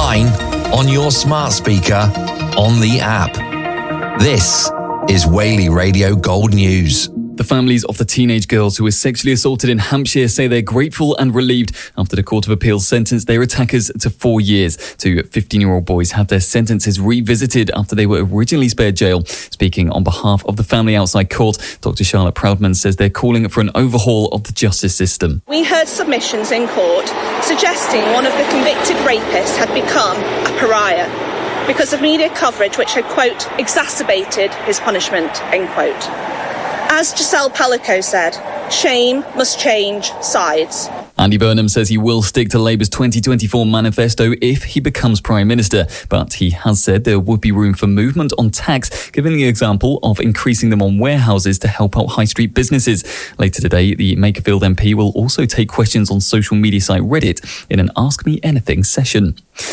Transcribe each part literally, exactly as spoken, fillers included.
online, on your smart speaker, on the app. This is Whaley Radio Gold News. The families of the teenage girls who were sexually assaulted in Hampshire say they're grateful and relieved after the Court of Appeal sentenced their attackers to four years. Two fifteen-year-old boys had their sentences revisited after they were originally spared jail. Speaking on behalf of the family outside court, Doctor Charlotte Proudman says they're calling for an overhaul of the justice system. We heard submissions in court suggesting one of the convicted rapists had become a pariah because of media coverage which had, quote, exacerbated his punishment, end quote. As Giselle Pellico said, shame must change sides. Andy Burnham says he will stick to Labour's twenty twenty-four manifesto if he becomes Prime Minister, but he has said there would be room for movement on tax, giving the example of increasing them on warehouses to help out high street businesses. Later today, the Makerfield M P will also take questions on social media site Reddit in an Ask Me Anything session.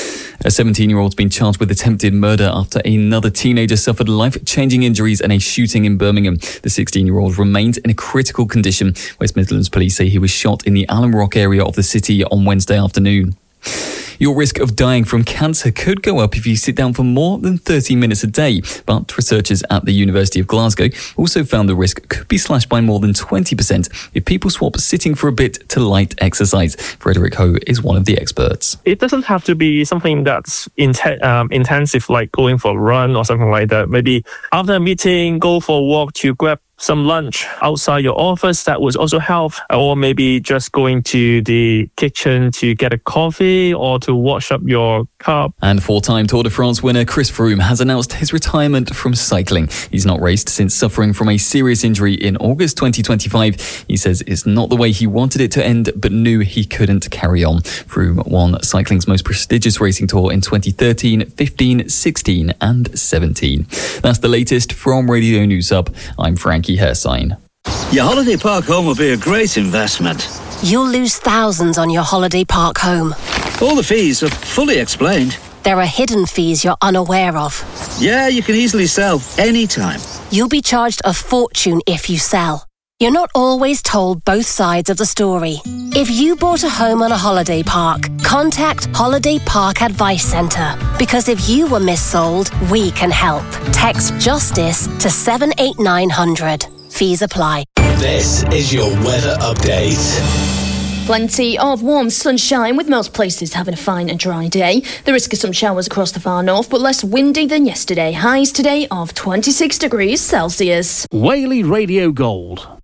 A seventeen-year-old's been charged with attempted murder after another teenager suffered life-changing injuries in a shooting in Birmingham. The sixteen-year-old remains in a critical condition. West Midlands police say he was shot in the Allen Rock area of the city on Wednesday afternoon. Your risk of dying from cancer could go up if you sit down for more than thirty minutes a day, but researchers at the University of Glasgow also found the risk could be slashed by more than twenty percent if people swap sitting for a bit to light exercise. Frederick Ho is one of the experts. It doesn't have to be something that's inten- um, intensive, like going for a run or something like that. Maybe after a meeting, go for a walk to grab some lunch outside your office. That would also help. Or maybe just going to the kitchen to get a coffee or to wash up your cup. And four-time Tour de France winner Chris Froome has announced his retirement from cycling. He's not raced since suffering from a serious injury in August twenty twenty-five. He says it's not the way he wanted it to end, but knew he couldn't carry on. Froome won cycling's most prestigious racing tour in twenty thirteen, fifteen, sixteen and seventeen. That's the latest from Radio News Hub. I'm Frankie Hersign. Your holiday park home will be a great investment. You'll lose thousands on your holiday park home. All the fees are fully explained. There are hidden fees you're unaware of. Yeah, you can easily sell anytime. You'll be charged a fortune if you sell. You're not always told both sides of the story. If you bought a home on a holiday park, contact Holiday Park Advice Centre. Because if you were missold, we can help. Text JUSTICE to seven eight nine hundred. Fees apply. This is your weather update. Plenty of warm sunshine with most places having a fine and dry day. The risk of some showers across the far north, but less windy than yesterday. Highs today of twenty-six degrees Celsius. Whaley Radio Gold.